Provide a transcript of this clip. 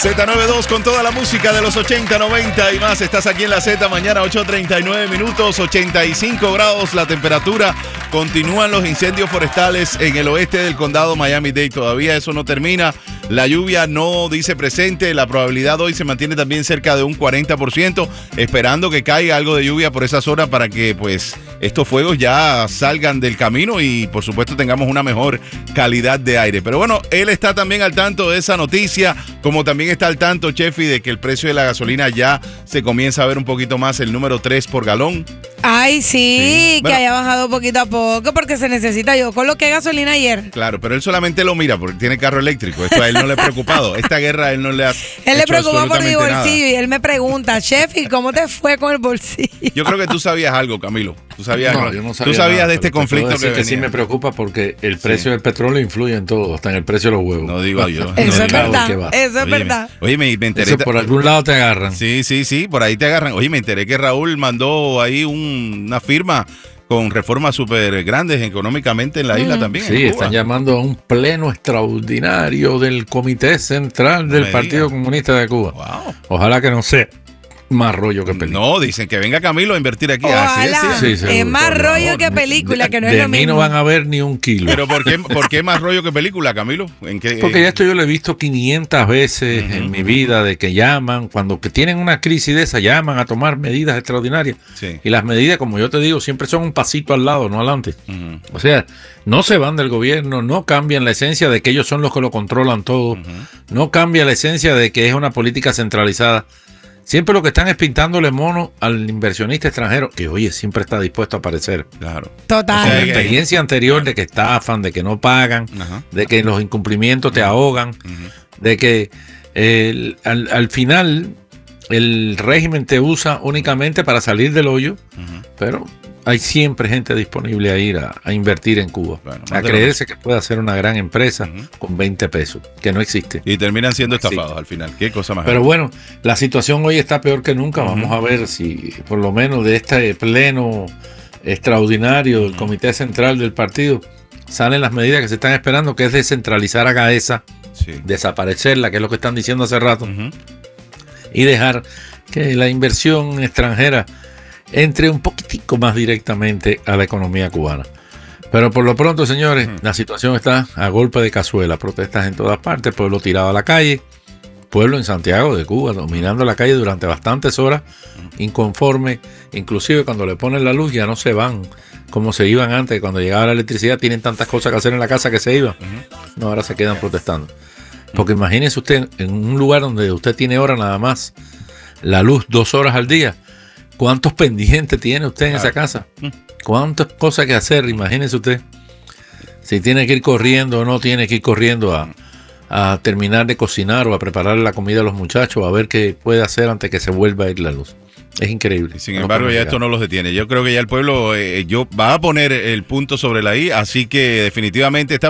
Z92 con toda la música de los 80, 90 y más. Estás aquí en la Z, mañana 8:39 minutos, 85 grados la temperatura. Continúan los incendios forestales en el oeste del condado Miami-Dade. Todavía eso no termina. La lluvia no dice presente. La probabilidad hoy se mantiene también cerca de un 40%, esperando que caiga algo de lluvia por esa zona para que pues estos fuegos ya salgan del camino y por supuesto tengamos una mejor calidad de aire. Pero bueno, él está también al tanto de esa noticia, como también está al tanto, Chefi, de que el precio de la gasolina ya se comienza a ver un poquito más, el número 3 por galón. Ay, sí, Bueno, que haya bajado poquito a poco porque se necesita. Yo coloqué gasolina ayer. Claro, pero él solamente lo mira porque tiene carro eléctrico. Esto a él no le ha preocupado. Esta guerra a él no le ha Él le hecho preocupa por mi absolutamente bolsillo nada. y él me pregunta, Sheffield, ¿cómo te fue con el bolsillo? Yo creo que tú sabías algo, Camilo. Tú sabías, No, yo no sabía tú sabías nada, de este pero te puedo conflicto decir que que sí venía. me preocupa porque el precio del petróleo influye en todo, hasta en el precio de los huevos. No digo yo. Eso es claro verdad, que va. eso es verdad. Oye, me enteré. Eso por algún lado te agarran. Sí, por ahí te agarran. Oye, me enteré que Raúl mandó ahí una firma con reformas súper grandes económicamente en la isla también. Sí, están llamando a un pleno extraordinario del Comité Central del Partido Comunista de Cuba. Wow. Ojalá que no sea más rollo que película. No, dicen que venga Camilo a invertir aquí. Ojalá. Así es, sí. Sí, seguro, Es más por rollo favor. que película, que no es De lo mí mismo. no van a ver ni un kilo. Pero ¿por qué más rollo que película, Camilo? ¿En qué? Porque ya esto yo lo he visto 500 veces en mi vida, de que llaman, cuando que tienen una crisis de esa, llaman a tomar medidas extraordinarias. Sí. Y las medidas, como yo te digo, siempre son un pasito al lado, no adelante. O sea, no se van del gobierno, no cambian la esencia de que ellos son los que lo controlan todo, no cambia la esencia de que es una política centralizada. Siempre lo que están es pintándole mono al inversionista extranjero, que oye, siempre está dispuesto a aparecer. Claro. Total. Con la O sea, experiencia anterior de que estafan, de que no pagan, Ajá. de que los incumplimientos te ahogan, de que al final el régimen te usa únicamente para salir del hoyo, pero hay siempre gente disponible a ir a invertir en Cuba, Bueno, a más de creerse que puede hacer una gran empresa con 20 pesos, que no existe. Y terminan siendo Sí. estafados al final. Qué cosa más. Pero bueno, la situación hoy está peor que nunca. Vamos a ver si por lo menos de este pleno extraordinario del Comité Central del partido salen las medidas que se están esperando, que es descentralizar a Gaesa, Sí. desaparecerla, que es lo que están diciendo hace rato, Ujú. y dejar que la inversión extranjera entre un poquitico más directamente a la economía cubana. Pero por lo pronto, señores, la situación está a golpe de cazuela. Protestas en todas partes, pueblo tirado a la calle, pueblo en Santiago de Cuba dominando la calle durante bastantes horas, inconforme. Inclusive cuando le ponen la luz ya no se van como se iban antes. Cuando llegaba la electricidad tienen tantas cosas que hacer en la casa que se iban. No, ahora se quedan protestando. Porque imagínese usted en un lugar donde usted tiene ahora nada más la luz 2 horas al día. ¿Cuántos pendientes tiene usted en esa casa? ¿Cuántas cosas que hacer? Imagínese usted. Si tiene que ir corriendo o no tiene que ir corriendo a terminar de cocinar o a preparar la comida a los muchachos, a ver qué puede hacer antes que se vuelva a ir la luz. Es increíble. Sin embargo, ya esto no los detiene. Yo creo que ya el pueblo va a poner el punto sobre la I, así que definitivamente está